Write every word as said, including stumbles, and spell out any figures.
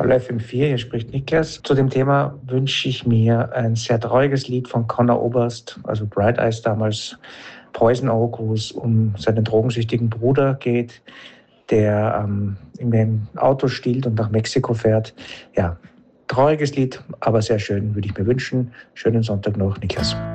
Hallo F M vier, hier spricht Niklas. Zu dem Thema wünsche ich mir ein sehr trauriges Lied von Conor Oberst, also Bright Eyes damals, Poison Oak, wo es um seinen drogensüchtigen Bruder geht, der ähm, in einem Auto stiehlt und nach Mexiko fährt. Ja, trauriges Lied, aber sehr schön, würde ich mir wünschen. Schönen Sonntag noch, Niklas.